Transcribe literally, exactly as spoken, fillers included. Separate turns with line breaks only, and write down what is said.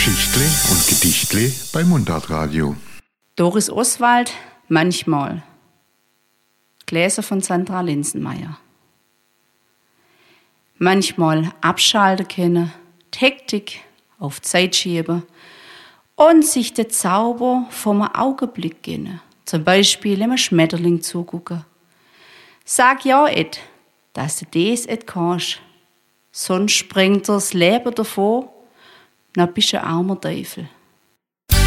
Geschichtle und Gedichtle bei Mundartradio.
Doris Oswald, manchmal. Gläser von Sandra Linsenmeier. Manchmal abschalten können, die Hektik auf Zeit schieben und sich den Zauber vom Augenblick gönnen. Zum Beispiel einem Schmetterling zugucken. Sag ja et, dass du des et kannst. Sonst springt dir das Leben davor, dann bist du ein armer Teufel.